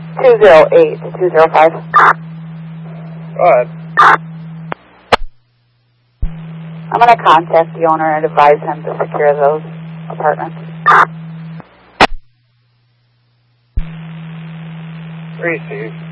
208 to 205. Go ahead. I'm going to contact the owner and advise him to secure those apartments. 3 Steve.